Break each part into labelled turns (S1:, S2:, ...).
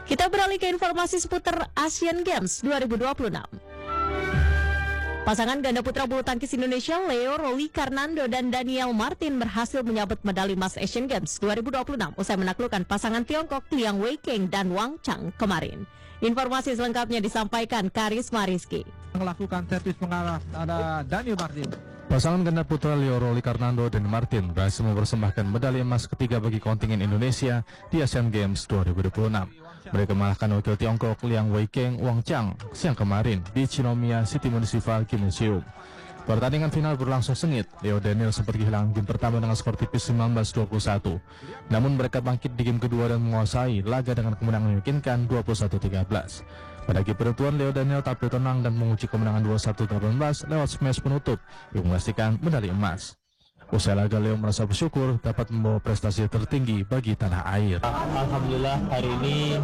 S1: Kita beralih ke informasi seputar Asian Games 2026. Pasangan ganda putra bulu tangkis Indonesia Leo Roli Karnando dan Daniel Martin berhasil menyabet medali emas Asian Games 2026 usai menaklukkan pasangan Tiongkok Liang Weikeng dan Wang Chang kemarin. Informasi selengkapnya disampaikan Karisma Rizky.
S2: Melakukan servis mengarah ada Daniel Martin.
S3: Pasangan ganda putra Leo Roli Karnando dan Martin berhasil mempersembahkan medali emas ketiga bagi kontingen Indonesia di Asian Games 2026. Mereka mengalahkan wakil Tiongkok Liang Weikeng Wang Chang siang kemarin di Chinomiya City Municipal Gymnasium. Pertandingan final berlangsung sengit. Leo Daniel sempat kehilangan game pertama dengan skor tipis 19-21. Namun mereka bangkit di game kedua dan menguasai laga dengan kemenangan meyakinkan 21-13. Pada game penentuan, Leo Daniel tampil tenang dan menguji kemenangan 21-18 lewat smash penutup yang memastikan medali emas. Usai laga, Leo merasa bersyukur dapat membawa prestasi tertinggi bagi tanah air.
S4: Alhamdulillah hari ini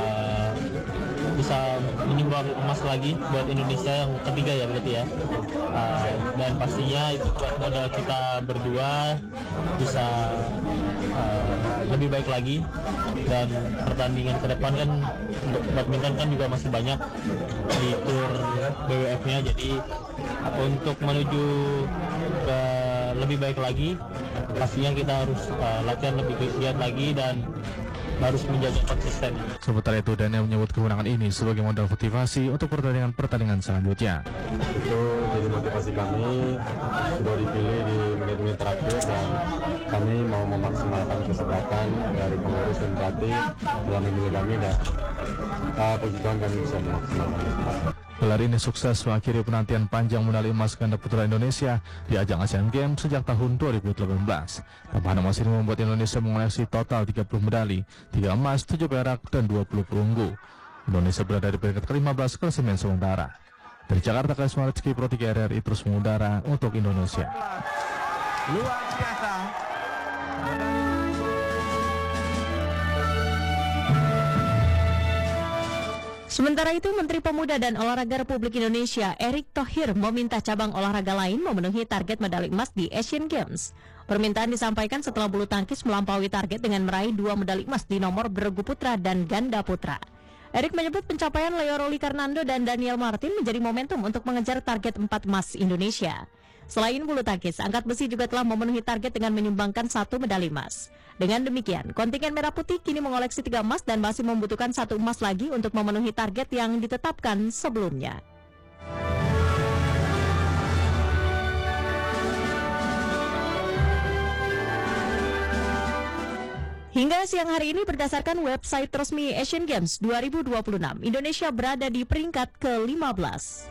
S4: bisa menyumbang emas lagi buat Indonesia yang ketiga ya berarti ya. Dan pastinya itu buat modal kita berdua bisa lebih baik lagi. Dan pertandingan ke depan kan badminton kan juga masih banyak di tur BWF-nya, jadi untuk menuju ke lebih baik lagi pastinya kita harus latihan lebih giat lagi dan harus menjaga konsisten.
S3: Sementara itu, Daniel menyebut kemenangan ini sebagai modal motivasi untuk pertandingan selanjutnya.
S5: Itu jadi motivasi kami sudah dipilih di menit-menit terakhir dan kami mau memaksimalkan kesempatan dari pengurus dan pelatih dalam memilih kami dan puji Tuhan kami bisa memaksimalkan.
S3: Gelar ini sukses mengakhiri penantian panjang medali emas ganda putra Indonesia di ajang Asian Games sejak tahun 2018. Tambahan emas ini membuat Indonesia mengoleksi total 30 medali, 3 emas, 7 perak, dan 20 perunggu. Indonesia berada di peringkat ke-15 klasemen sementara. Dari Jakarta, Karisma Rizky, Pro 3 RRI terus mengudara untuk Indonesia.
S2: Luar biasa.
S1: Sementara itu, Menteri Pemuda dan Olahraga Republik Indonesia Erick Thohir meminta cabang olahraga lain memenuhi target medali emas di Asian Games. Permintaan disampaikan setelah bulu tangkis melampaui target dengan meraih 2 medali emas di nomor bergu putra dan ganda putra. Erick menyebut pencapaian Leo Roli Karnando dan Daniel Martin menjadi momentum untuk mengejar target 4 emas Indonesia. Selain bulu tangkis, angkat besi juga telah memenuhi target dengan menyumbangkan 1 medali emas. Dengan demikian, kontingen Merah Putih kini mengoleksi 3 emas dan masih membutuhkan 1 emas lagi untuk memenuhi target yang ditetapkan sebelumnya. Hingga siang hari ini berdasarkan website resmi Asian Games 2026, Indonesia berada di peringkat ke-15.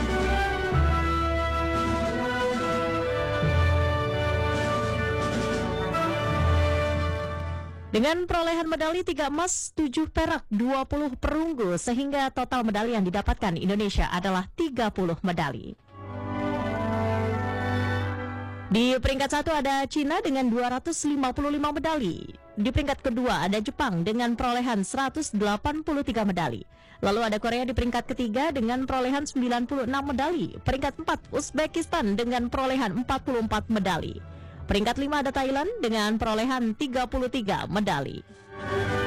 S1: Dengan perolehan medali 3 emas, 7 perak, 20 perunggu, sehingga total medali yang didapatkan Indonesia adalah 30 medali. Di peringkat 1 ada Cina dengan 255 medali. Di peringkat kedua ada Jepang dengan perolehan 183 medali. Lalu ada Korea di peringkat ketiga dengan perolehan 96 medali. Peringkat 4 Uzbekistan dengan perolehan 44 medali. Peringkat 5 ada Thailand dengan perolehan 33 medali.